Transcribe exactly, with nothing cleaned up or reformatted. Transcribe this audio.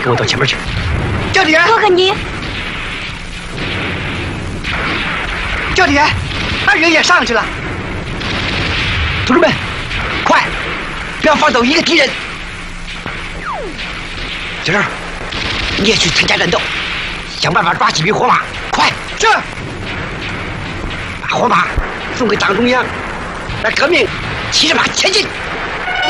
跟我到前面去。教弟， 我跟你。 教弟，二爷也上去了。同志们，快，不要放走一个敌人。小郑，你也去参加战斗，想办法抓几匹活马，快！是。把活马送给党中央，让革命骑着马前进。